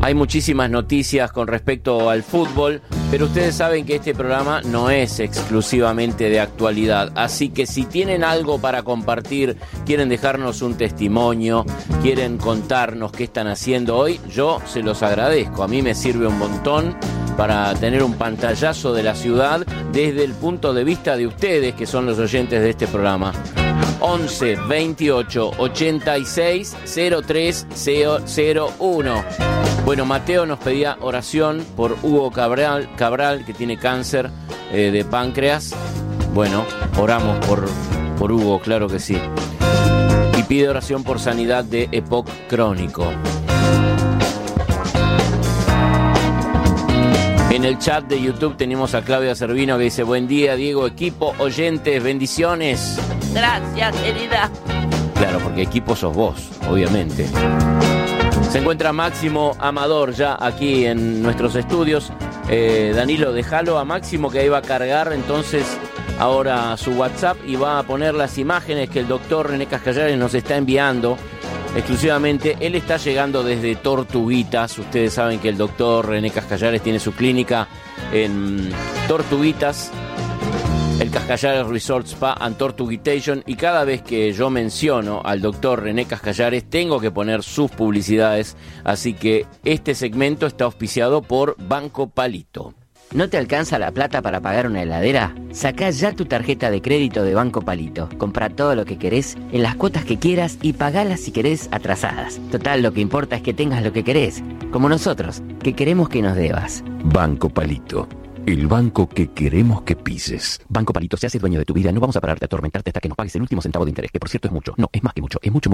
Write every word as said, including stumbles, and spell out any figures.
Hay muchísimas noticias con respecto al fútbol, pero ustedes saben que este programa no es exclusivamente de actualidad. Así que si tienen algo para compartir, quieren dejarnos un testimonio, quieren contarnos qué están haciendo hoy, yo se los agradezco. A mí me sirve un montón para tener un pantallazo de la ciudad desde el punto de vista de ustedes, que son los oyentes de este programa. once veintiocho ochenta y seis cero tres cero uno. Bueno, Mateo nos pedía oración por Hugo Cabral, Cabral que tiene cáncer eh, de páncreas. Bueno, oramos por, por Hugo, claro que sí. Y pide oración por sanidad de E P O C crónico. En el chat de YouTube tenemos a Claudia Servino que dice: buen día, Diego, equipo, oyentes, bendiciones. Gracias, querida. Claro, porque equipo sos vos, obviamente. Se encuentra Máximo Amador ya aquí en nuestros estudios. Eh, Danilo, déjalo a Máximo que ahí va a cargar entonces ahora su WhatsApp y va a poner las imágenes que el doctor René Cascallares nos está enviando exclusivamente. Él está llegando desde Tortuguitas. Ustedes saben que el doctor René Cascallares tiene su clínica en Tortuguitas, el Cascallares Resort Spa and Tortuguitation, y cada vez que yo menciono al doctor René Cascallares tengo que poner sus publicidades, así que este segmento está auspiciado por Banco Palito. ¿No te alcanza la plata para pagar una heladera? Sacá ya tu tarjeta de crédito de Banco Palito. Comprá todo lo que querés, en las cuotas que quieras y pagalas si querés atrasadas. Total, lo que importa es que tengas lo que querés, como nosotros, que queremos que nos debas. Banco Palito. El banco que queremos que pises. Banco Palito, se hace dueño de tu vida. No vamos a parar de atormentarte hasta que nos pagues el último centavo de interés, que por cierto es mucho. No, es más que mucho, es mucho, mucho.